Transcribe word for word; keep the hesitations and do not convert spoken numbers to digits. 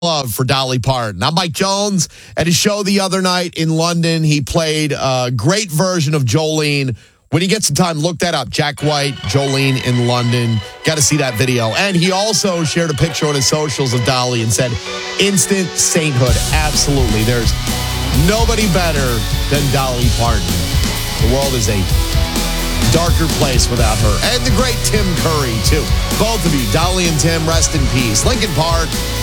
love for Dolly Parton. I'm Mike Jones. At his show the other night in London, he played a great version of Jolene. When you get some time, look that up. Jack White, Jolene in London. Got to see that video. And he also shared a picture on his socials of Dolly and said, instant sainthood. Absolutely. There's nobody better than Dolly Parton. The world is a darker place without her. And the great Tim Curry, too. Both of you, Dolly and Tim, rest in peace. Linkin Park,